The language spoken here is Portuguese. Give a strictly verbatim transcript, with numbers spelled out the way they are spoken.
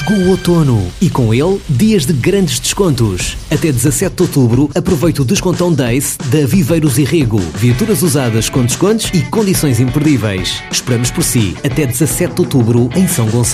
Chegou o outono e com ele dias de grandes descontos. Até dezassete de outubro aproveite o Descontão Days da Viveiros e Rego. Viaturas usadas com descontos e condições imperdíveis. Esperamos por si até dezassete de outubro em São Gonçalo.